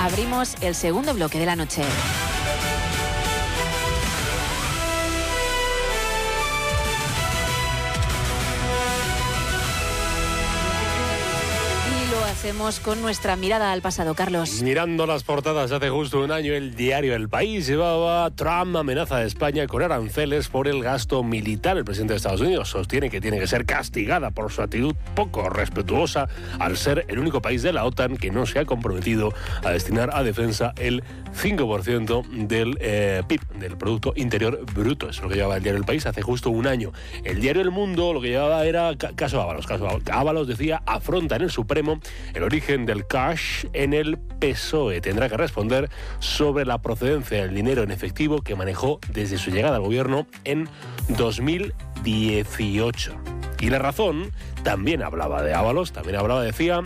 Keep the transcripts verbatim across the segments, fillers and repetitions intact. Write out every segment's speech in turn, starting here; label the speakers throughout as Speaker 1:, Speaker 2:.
Speaker 1: abrimos el segundo bloque de la noche. Hacemos con nuestra mirada al pasado, Carlos.
Speaker 2: Mirando las portadas, hace justo un año el diario El País llevaba: Trump amenaza a España con aranceles por el gasto militar. El presidente de Estados Unidos sostiene que tiene que ser castigada por su actitud poco respetuosa al ser el único país de la OTAN que no se ha comprometido a destinar a defensa el cinco por ciento del eh, P I B, del Producto Interior Bruto. Eso es lo que llevaba el diario El País hace justo un año. El diario El Mundo lo que llevaba era caso Ábalos. Caso Ábalos decía: afronta en el Supremo el origen del cash en el P S O E. Tendrá que responder sobre la procedencia del dinero en efectivo que manejó desde su llegada al gobierno en dos mil dieciocho. Y La Razón también hablaba de Ábalos, también hablaba, decía,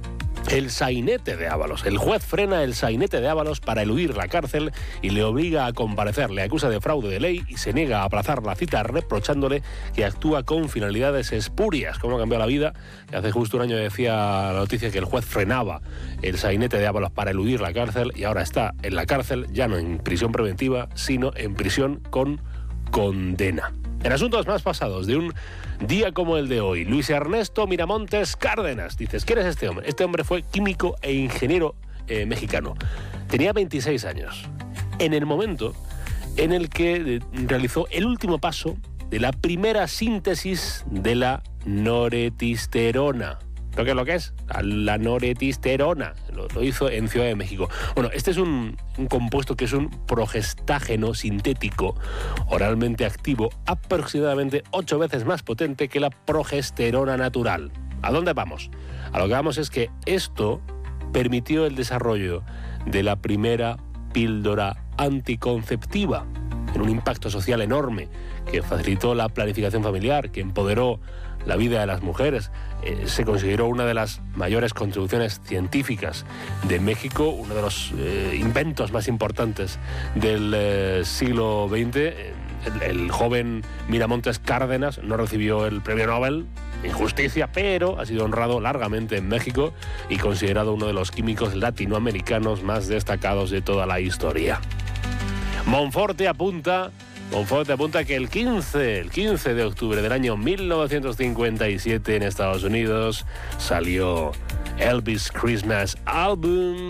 Speaker 2: el sainete de Ábalos. El juez frena el sainete de Ábalos para eludir la cárcel y le obliga a comparecer. Le acusa de fraude de ley y se niega a aplazar la cita, reprochándole que actúa con finalidades espurias. ¿Cómo ha cambiado la vida? Hace justo un año decía la noticia que el juez frenaba el sainete de Ábalos para eludir la cárcel y ahora está en la cárcel, ya no en prisión preventiva, sino en prisión con condena. En asuntos más pasados de un día como el de hoy, Luis Ernesto Miramontes Cárdenas. Dices, ¿quién es este hombre? Este hombre fue químico e ingeniero eh, mexicano. Tenía veintiséis años. En el momento en el que eh, realizó el último paso de la primera síntesis de la noretisterona. ¿Lo que es lo que es? La noretisterona. Lo, lo hizo en Ciudad de México. Bueno, este es un, un compuesto que es un progestágeno sintético oralmente activo, aproximadamente ocho veces más potente que la progesterona natural. ¿A dónde vamos? A lo que vamos es que esto permitió el desarrollo de la primera píldora anticonceptiva, en un impacto social enorme, que facilitó la planificación familiar, que empoderó la vida de las mujeres. Eh, se consideró una de las mayores contribuciones científicas de México, uno de los eh, inventos más importantes del eh, siglo veinte. El, el joven Miramontes Cárdenas no recibió el premio Nobel, injusticia, pero ha sido honrado largamente en México y considerado uno de los químicos latinoamericanos más destacados de toda la historia. Monforte apunta, Monforte apunta que el quince, el quince de octubre del año mil novecientos cincuenta y siete en Estados Unidos salió Elvis Christmas Album.